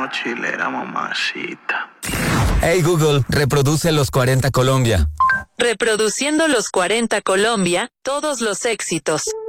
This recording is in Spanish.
mochilera, mamacita. Hey Google, reproduce los 40 Colombia. Reproduciendo los 40 Colombia, todos los éxitos.